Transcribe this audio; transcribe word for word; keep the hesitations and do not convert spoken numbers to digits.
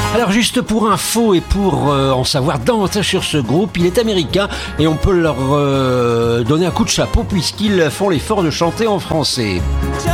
Alors juste pour info et pour euh, en savoir davantage sur ce groupe, il est américain et on peut leur euh, donner un coup de chapeau puisqu'ils font l'effort de chanter en français.